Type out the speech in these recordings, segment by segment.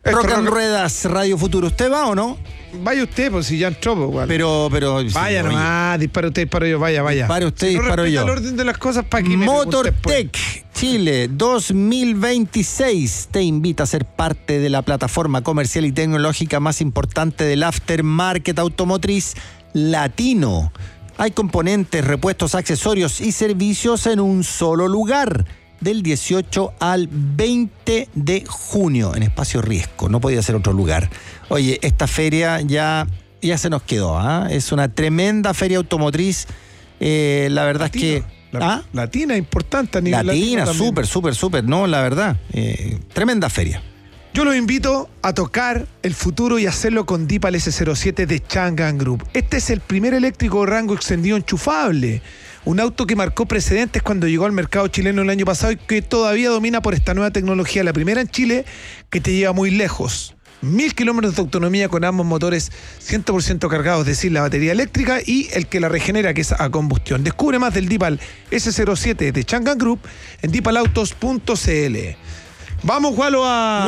Rock en Ruedas, Radio Futuro. ¿Usted va o no? Vaya usted, pues si ya entró, pues, igual. Pero. Vaya sí, nomás, dispara usted, disparo yo, vaya. Dispara usted, si no disparo yo. el orden de las cosas para que Motortech Chile 2026 te invita a ser parte de la plataforma comercial y tecnológica más importante del aftermarket automotriz latino. Hay componentes, repuestos, accesorios y servicios en un solo lugar. Del 18 al 20 de junio en Espacio Riesgo. No podía ser otro lugar. Oye, esta feria ya se nos quedó. Es una tremenda feria automotriz. La verdad es que... Latina, importante a nivel Latina, latino súper. No, la verdad. Tremenda feria. Yo los invito a tocar el futuro y hacerlo con Deepal S07 de Changan Group. Este es el primer eléctrico de rango extendido enchufable. Un auto que marcó precedentes cuando llegó al mercado chileno el año pasado y que todavía domina por esta nueva tecnología, la primera en Chile, que te lleva muy lejos. 1000 kilómetros de autonomía con ambos motores 100% cargados, es decir, la batería eléctrica y el que la regenera, que es a combustión. Descubre más del Deepal S07 de Changan Group en deepalautos.cl. Vamos, Gualo, a...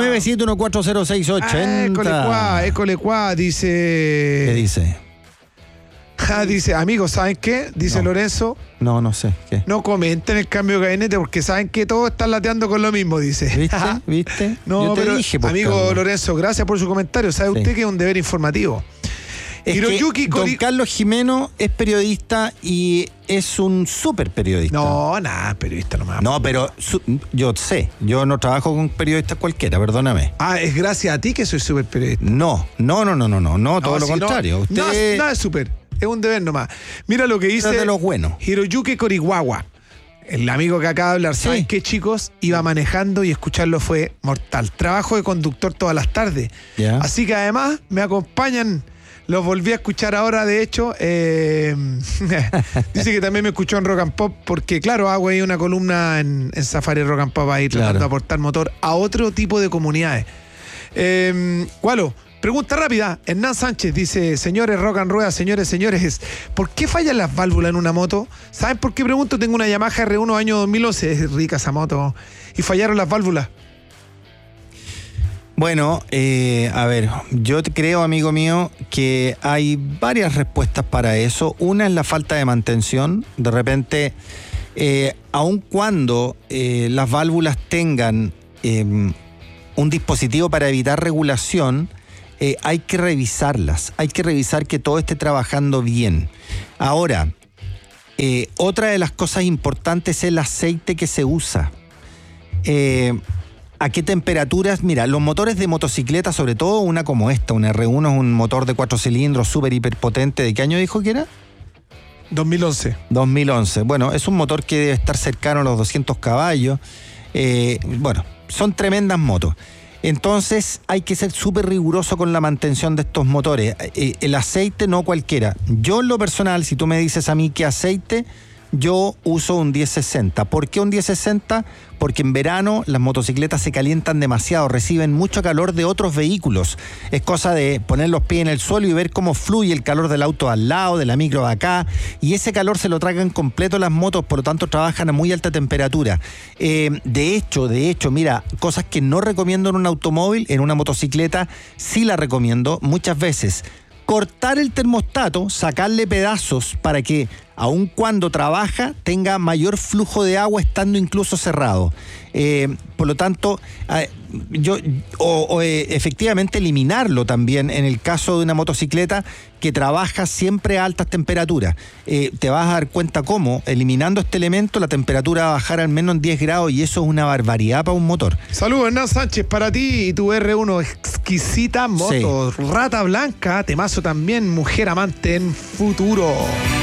9714068. École cuá, dice... ¿Qué dice? Dice, amigos, ¿saben qué? Dice No. Lorenzo. No sé. ¿Qué? No comenten el cambio de gabinete porque saben que todos están lateando con lo mismo, dice. ¿Viste? No, Yo te pero, dije, pues, amigo Carlos. Lorenzo, gracias por su comentario. ¿Sabe usted que es un deber informativo? Es Hiroyuki que don Carlos Jimeno es periodista y es un súper periodista. No, nada, periodista nomás. No, pero yo sé, yo no trabajo con periodistas cualquiera, perdóname. Es gracias a ti que soy súper periodista. No, todo lo contrario. Usted nada es súper. Es un deber nomás. Mira lo que dice es de los buenos. Hiroyuki Koriwawa, el amigo que acaba de hablar. Sí. ¿Saben qué, chicos? Iba manejando y escucharlo fue mortal. Trabajo de conductor todas las tardes. Ya. Así que además me acompañan. Los volví a escuchar ahora, de hecho. Dice que también me escuchó en Rock and Pop porque, claro, hago ahí una columna en Safari Rock and Pop ahí tratando de aportar motor a otro tipo de comunidades. Gualo, pregunta rápida. Hernán Sánchez dice, señores Rock and Rueda, señores, ¿por qué fallan las válvulas en una moto? ¿Saben por qué pregunto? Tengo una Yamaha R1 año 2011, es rica esa moto, y fallaron las válvulas. Bueno, a ver, yo creo, amigo mío, que hay varias respuestas para eso. Una es la falta de mantención. De repente, aun cuando las válvulas tengan un dispositivo para evitar regulación, hay que revisarlas. Hay que revisar que todo esté trabajando bien. Ahora, otra de las cosas importantes es el aceite que se usa. ¿A qué temperaturas? Mira, los motores de motocicleta, sobre todo una como esta, un R1 es un motor de 4 cilindros súper hiperpotente. ¿De qué año dijo que era? 2011. 2011. Bueno, es un motor que debe estar cercano a los 200 caballos. Bueno, son tremendas motos. Entonces hay que ser súper riguroso con la mantención de estos motores. El aceite no cualquiera. Yo en lo personal, si tú me dices a mí qué aceite, yo uso un 1060. ¿Por qué un 1060? Porque en verano las motocicletas se calientan demasiado, reciben mucho calor de otros vehículos. Es cosa de poner los pies en el suelo y ver cómo fluye el calor del auto al lado, de la micro de acá, y ese calor se lo tragan completo las motos, por lo tanto trabajan a muy alta temperatura. De hecho, mira, cosas que no recomiendo en un automóvil, en una motocicleta, sí la recomiendo muchas veces. Cortar el termostato, sacarle pedazos para que, aun cuando trabaja, tenga mayor flujo de agua estando incluso cerrado. Por lo tanto, efectivamente eliminarlo también en el caso de una motocicleta que trabaja siempre a altas temperaturas. Te vas a dar cuenta cómo, eliminando este elemento, la temperatura va a bajar al menos en 10 grados y eso es una barbaridad para un motor. Saludos, Hernán Sánchez, para ti y tu R1, exquisita moto. Sí. Rata Blanca, temazo también, mujer amante en futuro.